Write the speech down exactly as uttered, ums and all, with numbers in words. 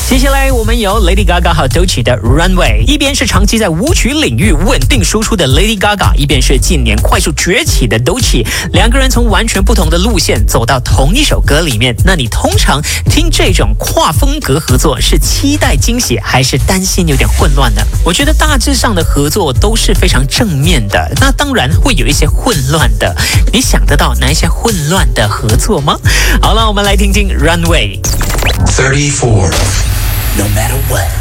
接下来我们有 Lady Gaga 和 Doechii 的 Runway， 一边是长期在舞曲领域稳定输出的 Lady Gaga， 一边是近年快速崛起的 Doechii， 两个人从完全不同的路线走到同一首歌里面。那你通常听这种跨风格合作是期待惊喜，还是担心有点混乱呢？我觉得大致上的合作都是非常正面的，那当然会有一些混乱的。你想得到哪一些混乱的合作吗？好了，我们来听听 Runway。 thirty-four. No matter what.